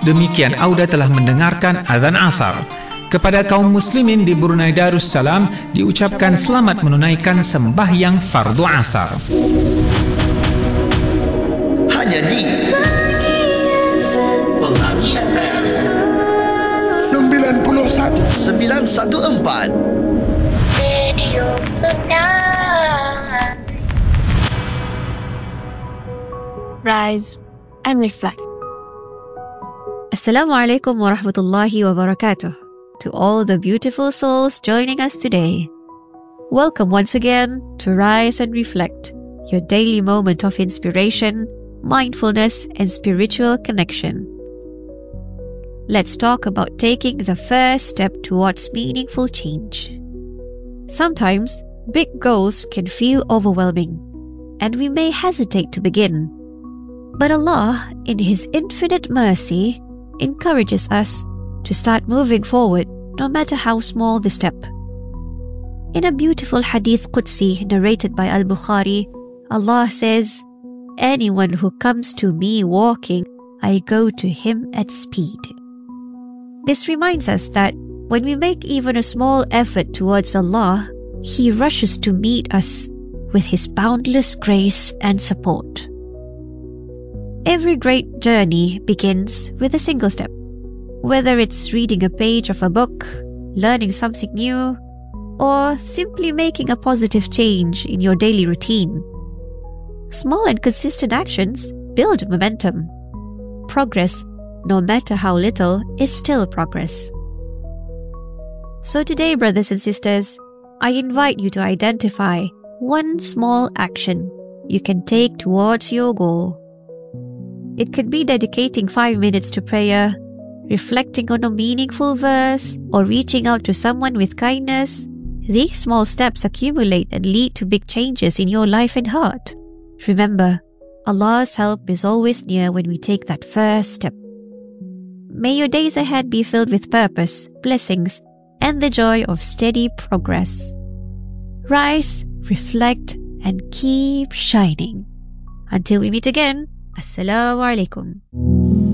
Demikian Auda telah mendengarkan azan asar. Kepada kaum muslimin di Brunei Darussalam diucapkan selamat menunaikan sembahyang fardu asar. Hanya di Pelangi FM 914 Radio Rise and reflect. Assalamualaikum warahmatullahi wabarakatuh to all the beautiful souls joining us today. Welcome once again to Rise and Reflect, your daily moment of inspiration, mindfulness, and spiritual connection. Let's talk about taking the first step towards meaningful change. Sometimes, big goals can feel overwhelming, and we may hesitate to begin. But Allah, in His infinite mercy, encourages us to start moving forward, no matter how small the step. In a beautiful hadith Qudsi narrated by Al-Bukhari, Allah says, "Anyone who comes to me walking, I go to him at speed." This reminds us that when we make even a small effort towards Allah, He rushes to meet us with His boundless grace and support. Every great journey begins with a single step. Whether it's reading a page of a book, learning something new, or simply making a positive change in your daily routine. Small and consistent actions build momentum. Progress, no matter how little, is still progress. So today, brothers and sisters, I invite you to identify one small action you can take towards your goal. It could be dedicating 5 minutes to prayer, reflecting on a meaningful verse, or reaching out to someone with kindness. These small steps accumulate and lead to big changes in your life and heart. Remember, Allah's help is always near when we take that first step. May your days ahead be filled with purpose, blessings, and the joy of steady progress. Rise, reflect, and keep shining. Until we meet again, Assalamu alaikum.